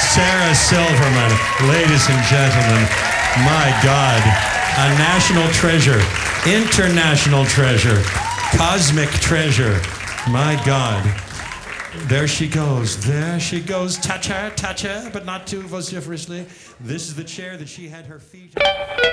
Sarah Silverman, ladies and gentlemen. My God, a national treasure, international treasure, cosmic treasure. My God. There she goes. Touch her, but not too vociferously. This is the chair that she had her feet on.